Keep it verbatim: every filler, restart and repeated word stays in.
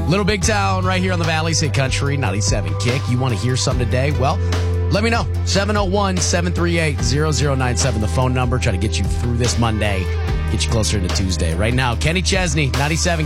Little Big Town right here on the Valley's Hit Country, ninety-seven Kick. You want to hear something today? Well, let me know. seven oh one, seven three eight, zero zero nine seven, the phone number. Try to get you through this Monday, get you closer to Tuesday. Right now, Kenny Chesney, ninety-seven